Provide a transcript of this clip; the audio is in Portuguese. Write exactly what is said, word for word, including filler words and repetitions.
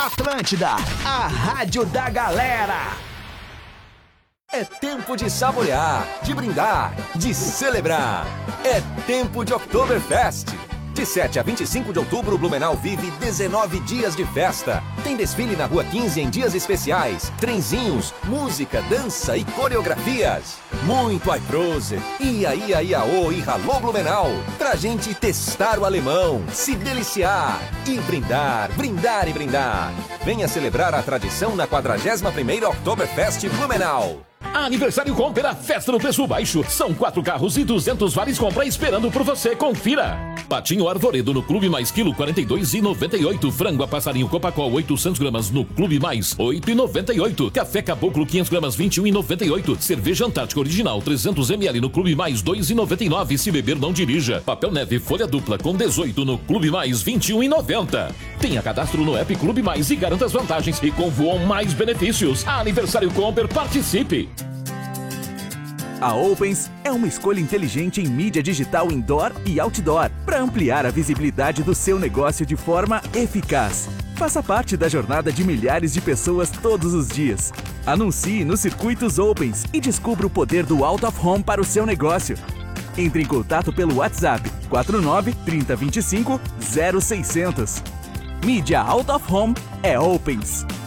Atlântida, a rádio da galera. É tempo de saborear, de brindar, de celebrar. É tempo de Oktoberfest. De sete a vinte e cinco de outubro, Blumenau vive dezenove dias de festa. Tem desfile na Rua quinze em dias especiais, trenzinhos, música, dança e coreografias. Muito iProse, ia, ia, iaô e ralô Blumenau. Pra gente testar o alemão, se deliciar e brindar, brindar e brindar. Venha celebrar a tradição na quadragésima primeira Oktoberfest Blumenau. Aniversário Comper, a festa no preço baixo. São quatro carros e duzentos vales compra esperando por você. Confira. Patinho Arvoredo no Clube Mais, quilo quarenta e dois reais e noventa e oito. Frango a passarinho Copacol oitocentos gramas no Clube Mais, oito reais e noventa e oito. Café Caboclo quinhentos gramas, vinte e um reais e noventa e oito. Cerveja Antártica Original trezentos mililitros no Clube Mais, dois reais e noventa e nove. Se beber, não dirija. Papel Neve Folha Dupla com dezoito no Clube Mais, vinte e um reais e noventa. Tenha cadastro no app Clube Mais e garanta as vantagens e convoam mais benefícios. Aniversário Comper, participe! A Opens é uma escolha inteligente em mídia digital indoor e outdoor para ampliar a visibilidade do seu negócio de forma eficaz. Faça parte da jornada de milhares de pessoas todos os dias. Anuncie nos circuitos Opens e descubra o poder do Out of Home para o seu negócio. Entre em contato pelo WhatsApp quatro nove, trinta, vinte e cinco, zero seiscentos. Mídia Out of Home é Opens.